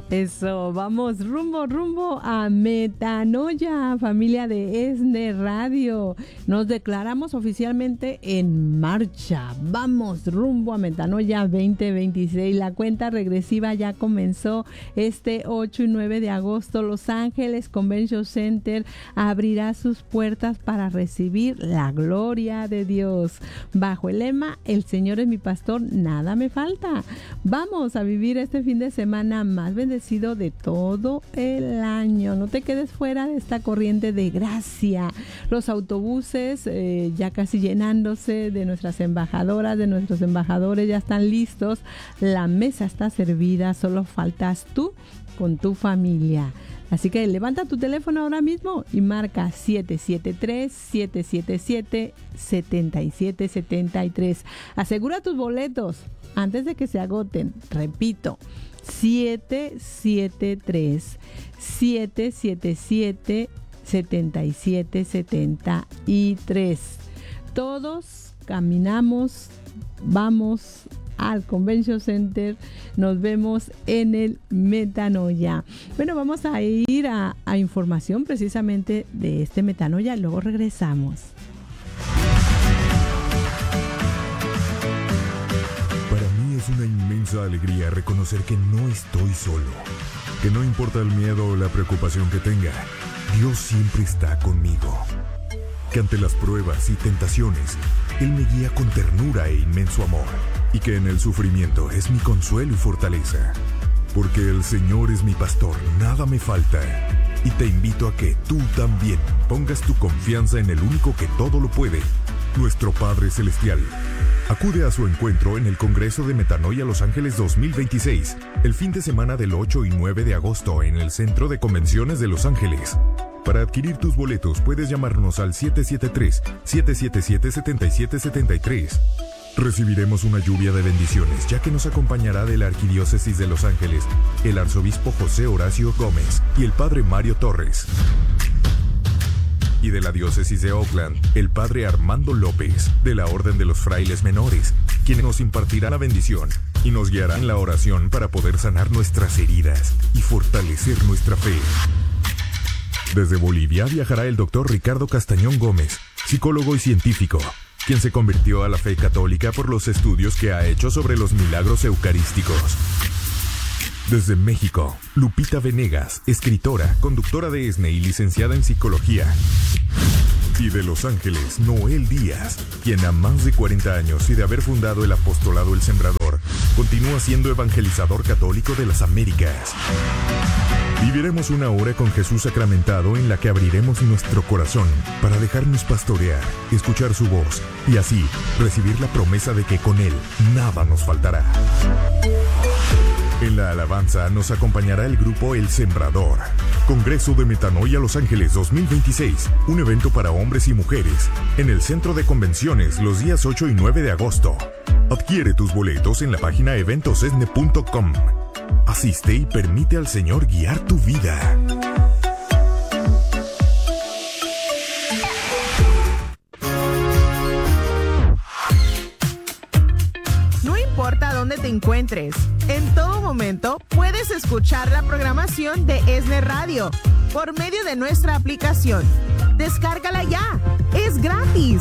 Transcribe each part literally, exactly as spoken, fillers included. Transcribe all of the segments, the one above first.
Eso, vamos rumbo, rumbo a Metanoia, familia de ESNE Radio. Nos declaramos oficialmente en marcha. Vamos rumbo a Metanoia veinte veintiséis. La cuenta regresiva ya comenzó este ocho y nueve de agosto. Los Ángeles Convention Center abrirá sus puertas para recibir la gloria de Dios. Bajo el lema, el Señor es mi pastor, nada me falta. Vamos a vivir este fin de semana más bendecido de todo el año. No te quedes fuera de esta corriente de gracia. Los autobuses eh, ya casi llenándose, de nuestras embajadoras, de nuestros embajadores ya están listos. La mesa está servida, solo faltas tú con tu familia. Así que levanta tu teléfono ahora mismo y marca siete siete tres, siete siete siete, siete siete siete tres. Asegura tus boletos antes de que se agoten. Repito, siete siete tres, siete siete siete, siete siete siete tres. Todos caminamos, vamos al Convention Center, nos vemos en el Metanoia. Bueno, vamos a ir a, a información precisamente de este Metanoia, luego regresamos. Es una inmensa alegría reconocer que no estoy solo, que no importa el miedo o la preocupación que tenga, Dios siempre está conmigo, que ante las pruebas y tentaciones, Él me guía con ternura e inmenso amor, y que en el sufrimiento es mi consuelo y fortaleza, porque el Señor es mi pastor, nada me falta, y te invito a que tú también pongas tu confianza en el único que todo lo puede, nuestro Padre Celestial. Acude a su encuentro en el Congreso de Metanoia Los Ángeles dos mil veintiséis, el fin de semana del ocho y nueve de agosto en el Centro de Convenciones de Los Ángeles. Para adquirir tus boletos puedes llamarnos al siete siete tres, siete siete siete, siete siete siete tres. Recibiremos una lluvia de bendiciones, ya que nos acompañará de la Arquidiócesis de Los Ángeles el arzobispo José Horacio Gómez y el padre Mario Torres. Y de la diócesis de Oakland, el padre Armando López, de la Orden de los Frailes Menores, quien nos impartirá la bendición y nos guiará en la oración para poder sanar nuestras heridas y fortalecer nuestra fe. Desde Bolivia viajará el doctor Ricardo Castañón Gómez, psicólogo y científico, quien se convirtió a la fe católica por los estudios que ha hecho sobre los milagros eucarísticos. Desde México, Lupita Venegas, escritora, conductora de ESNE y licenciada en psicología. Y de Los Ángeles, Noel Díaz, quien a más de cuarenta años y de haber fundado el apostolado El Sembrador, continúa siendo evangelizador católico de las Américas. Viviremos una hora con Jesús sacramentado en la que abriremos nuestro corazón para dejarnos pastorear, escuchar su voz y así recibir la promesa de que con Él nada nos faltará. En la alabanza nos acompañará el grupo El Sembrador. Congreso de Metanoia Los Ángeles dos mil veintiséis, un evento para hombres y mujeres, en el Centro de Convenciones los días ocho y nueve de agosto. Adquiere tus boletos en la página eventos esne punto com. Asiste y permite al Señor guiar tu vida. No importa dónde te encuentres, en todo momento puedes escuchar la programación de ESNE Radio por medio de nuestra aplicación. Descárgala ya, es gratis.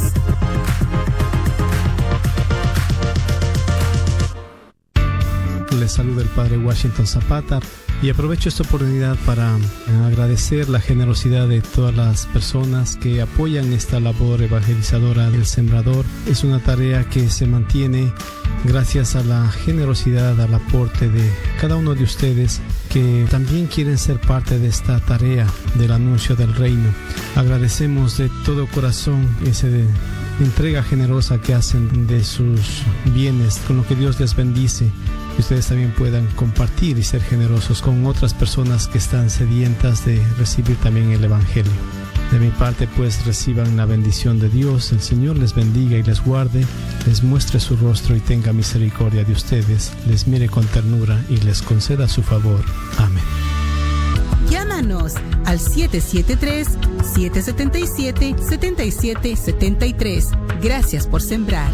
Les saluda el Padre Washington Zapata y aprovecho esta oportunidad para agradecer la generosidad de todas las personas que apoyan esta labor evangelizadora del Sembrador. Es una tarea que se mantiene gracias a la generosidad, al aporte de cada uno de ustedes que también quieren ser parte de esta tarea del anuncio del reino. Agradecemos de todo corazón esa entrega generosa que hacen de sus bienes, con lo que Dios les bendice. Que ustedes también puedan compartir y ser generosos con otras personas que están sedientas de recibir también el Evangelio. De mi parte, pues, reciban la bendición de Dios. El Señor les bendiga y les guarde, les muestre su rostro y tenga misericordia de ustedes, les mire con ternura y les conceda su favor. Amén. Llámanos al siete siete tres, siete siete siete, siete siete siete tres. Gracias por sembrar.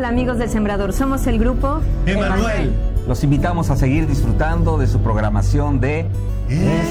Hola amigos del Sembrador, somos el grupo Emanuel. Los invitamos a seguir disfrutando de su programación de